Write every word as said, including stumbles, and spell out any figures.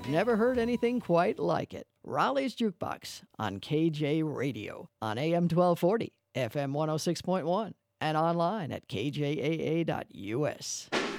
You've never heard anything quite like it. Raleigh's Jukebox on K J Radio on A M twelve forty, F M one oh six point one, and online at k j a a dot u s.